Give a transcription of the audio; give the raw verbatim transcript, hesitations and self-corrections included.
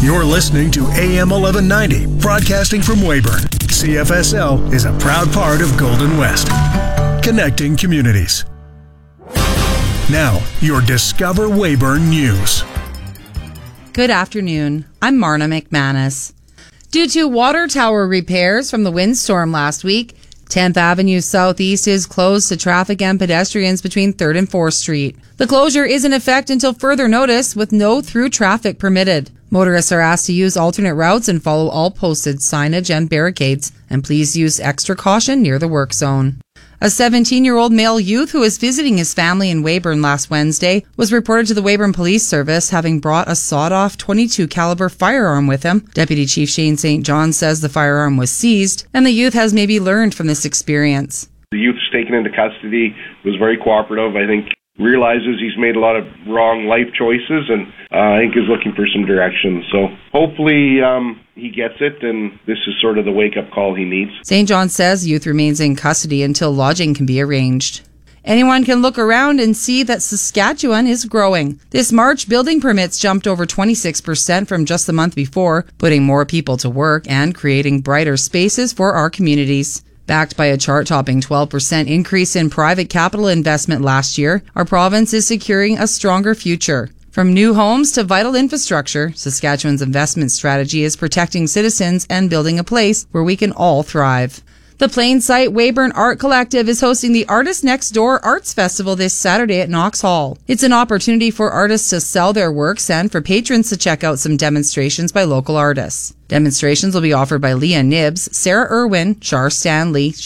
You're listening to A M eleven ninety, broadcasting from Weyburn. C F S L is a proud part of Golden West, connecting communities. Now, your Discover Weyburn News. Good afternoon. I'm Marna McManus. Due to water tower repairs from the windstorm last week, tenth Avenue Southeast is closed to traffic and pedestrians between third and fourth Street. The closure is in effect until further notice, with no through traffic permitted. Motorists are asked to use alternate routes and follow all posted signage and barricades, and please use extra caution near the work zone. A seventeen-year-old male youth who was visiting his family in Weyburn last Wednesday was reported to the Weyburn Police Service having brought a sawed-off twenty-two caliber firearm with him. Deputy Chief Shane Saint John says the firearm was seized, and the youth has maybe learned from this experience. The youth was taken into custody, was very cooperative. I think realizes he's made a lot of wrong life choices, and uh, I think is looking for some direction. So hopefully um, he gets it, and this is sort of the wake-up call he needs. Saint John says youth remains in custody until lodging can be arranged. Anyone can look around and see that Saskatchewan is growing. This March, building permits jumped over twenty-six percent from just the month before, putting more people to work and creating brighter spaces for our communities. Backed by a chart-topping twelve percent increase in private capital investment last year, our province is securing a stronger future. From new homes to vital infrastructure, Saskatchewan's investment strategy is protecting citizens and building a place where we can all thrive. The Plainsight Weyburn Art Collective is hosting the Artist Next Door Arts Festival this Saturday at Knox Hall. It's an opportunity for artists to sell their works and for patrons to check out some demonstrations by local artists. Demonstrations will be offered by Leah Nibbs, Sarah Irwin, Char Stanley,